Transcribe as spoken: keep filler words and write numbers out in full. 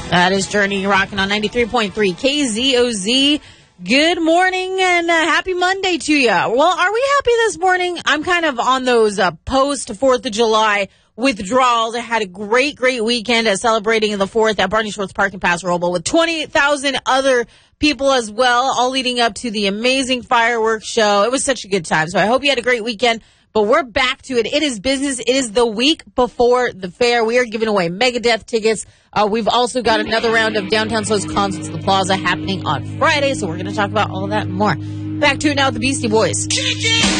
That is Journey rocking on ninety-three point three K Z O Z. Good morning and uh, happy Monday to you. Well, are we happy this morning? I'm kind of on those uh, post fourth of July withdrawals. I had a great, great weekend at celebrating the fourth at Barney Schwartz Park in Paso Robles with twenty-eight thousand other people as well, all leading up to the amazing fireworks show. It was such a good time. So I hope you had a great weekend. But we're back to it. It is business. It is the week before the fair. We are giving away Megadeth tickets. Uh, we've also got another round of Downtown So's Concerts at the Plaza happening on Friday. So we're going to talk about all that and more. Back to it now with the Beastie Boys.